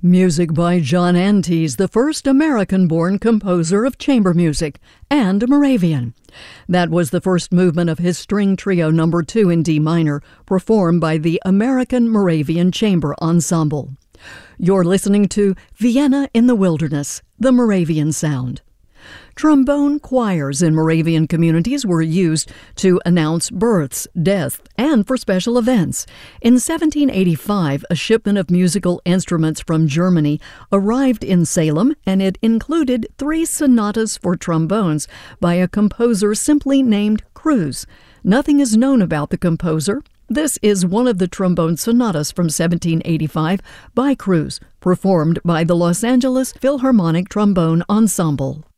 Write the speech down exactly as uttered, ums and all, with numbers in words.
Music by John Antjes, the first American-born composer of chamber music, and a Moravian. That was the first movement of his string trio number two in D minor, performed by the American Moravian Chamber Ensemble. You're listening to Vienna in the Wilderness, the Moravian Sound. Trombone choirs in Moravian communities were used to announce births, deaths, and for special events. In seventeen eighty-five, a shipment of musical instruments from Germany arrived in Salem, and it included three sonatas for trombones by a composer simply named Cruz. Nothing is known about the composer. This is one of the trombone sonatas from seventeen eighty-five by Cruz, performed by the Los Angeles Philharmonic Trombone Ensemble.